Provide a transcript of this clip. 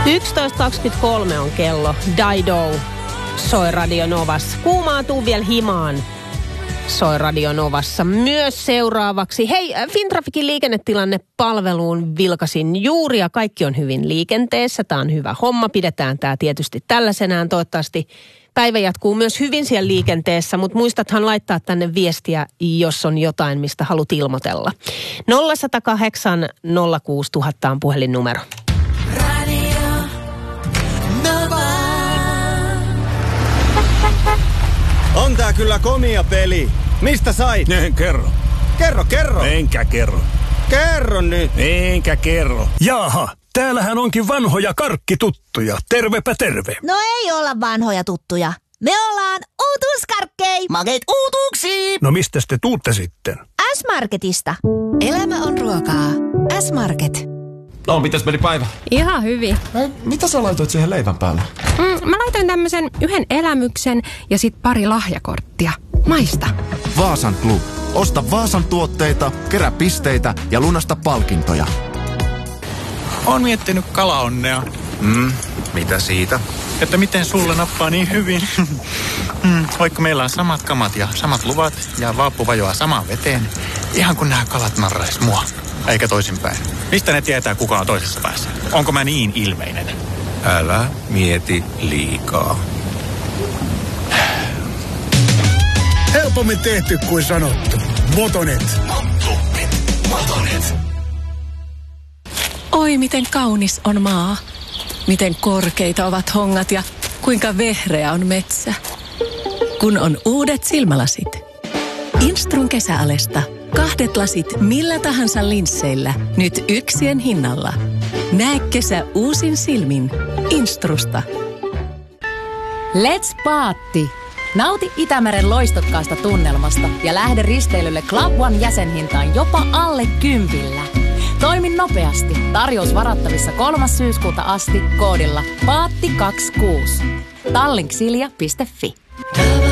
11.23 on kello. Dido soi Radio Novassa. Kuumaatuu vielä himaan. Soi Radio Novassa myös seuraavaksi. Hei, Fintrafikin liikennetilanne-palveluun vilkasin juuri ja kaikki on hyvin liikenteessä. Tämä on hyvä homma. Pidetään tämä tietysti tällaisenään. Toivottavasti päivä jatkuu myös hyvin siellä liikenteessä, mutta muistathan laittaa tänne viestiä, jos on jotain, mistä haluat ilmoitella. 0108 06000 on puhelinnumero. On tää kyllä komia peli. Mistä sait? En kerro. Kerro. Enkä kerro. Kerro nyt. Enkä kerro. Jaaha, täällähän onkin vanhoja karkkituttuja. Tervepä terve. No ei olla vanhoja tuttuja. Me ollaan uutuuskarkkei. Makeet uutuuksiin. No mistäs te tuutte sitten? S-Marketista. Elämä on ruokaa. S-Market. No, mitäs meni päivä? Ihan hyvin. Mitä sä laitoit siihen leivän päälle? Mä laitoin tämmöisen yhden elämyksen ja sit pari lahjakorttia. Maista. Vaasan Club. Osta Vaasan tuotteita, kerää pisteitä ja lunasta palkintoja. Oon miettinyt kalaonnea. Mitä siitä? Että miten sulle nappaa niin hyvin. Vaikka meillä on samat kamat ja samat luvat ja vaappu vajoaa samaan veteen. Ihan kun nämä kalat narrais mua. Eikä toisinpäin. Mistä ne tietää, kuka on toisessa päässä? Onko mä niin ilmeinen? Älä mieti liikaa. Helpommin tehty kuin sanottu. Motonet. Oi, miten kaunis on maa. Miten korkeita ovat hongat ja kuinka vehreä on metsä. Kun on uudet silmälasit. Instrun kesäalesta. 2 lasit millä tahansa linsseillä. Nyt 1 hinnalla. Näe kesä uusin silmin. Instrusta. Let's Paatti! Nauti Itämeren loistokkaasta tunnelmasta ja lähde risteilylle Club One -jäsenhintaan jopa alle 10. Toimi nopeasti. Tarjous varattavissa 3. syyskuuta asti koodilla PAATTI26. Tallinksilja.fi